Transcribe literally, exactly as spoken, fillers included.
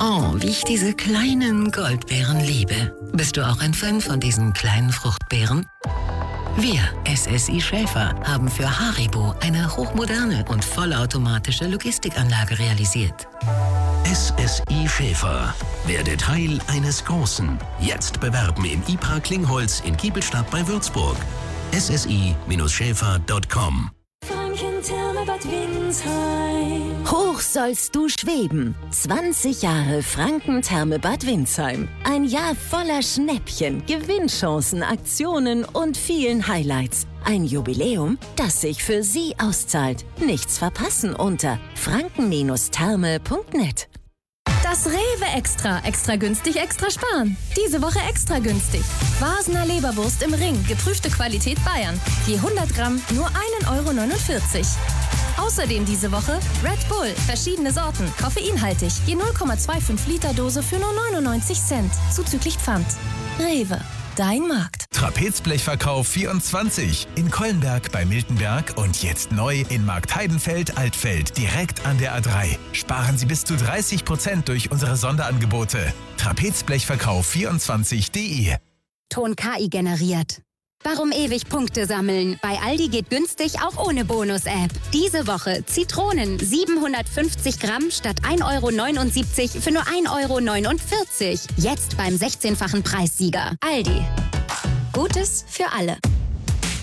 Oh, wie ich diese kleinen Goldbeeren liebe. Bist du auch ein Fan von diesen kleinen Fruchtbeeren? Wir, S S I Schäfer, haben für Haribo eine hochmoderne und vollautomatische Logistikanlage realisiert. S S I Schäfer. Werde Teil eines Großen. Jetzt bewerben im I-Park Klingholz in Kiebelstadt bei Würzburg. S S I Schäfer Punkt com. Franken-Therme-Bad Windsheim. Hoch sollst du schweben. zwanzig Jahre Franken-Therme-Bad Windsheim. Ein Jahr voller Schnäppchen, Gewinnchancen, Aktionen und vielen Highlights. Ein Jubiläum, das sich für Sie auszahlt. Nichts verpassen unter franken Therme Punkt net. Das Rewe Extra. Extra günstig, extra sparen. Diese Woche extra günstig. Wasner Leberwurst im Ring. Geprüfte Qualität Bayern. Je hundert Gramm nur ein Euro neunundvierzig. Außerdem diese Woche Red Bull. Verschiedene Sorten. Koffeinhaltig. Je null Komma fünfundzwanzig Liter Dose für nur neunundneunzig Cent. Zuzüglich Pfand. Rewe. Dein Markt. Trapezblechverkauf vierundzwanzig in Kollenberg bei Miltenberg und jetzt neu in Marktheidenfeld-Altfeld, direkt an der A drei. Sparen Sie bis zu dreißig Prozent durch unsere Sonderangebote. Trapezblechverkauf vierundzwanzig punkt de. Ton K I generiert. Warum ewig Punkte sammeln? Bei Aldi geht günstig auch ohne Bonus-App. Diese Woche Zitronen siebenhundertfünfzig Gramm statt ein Euro neunundsiebzig für nur ein Euro neunundvierzig. Jetzt beim sechzehnfachen Preissieger. Aldi. Gutes für alle.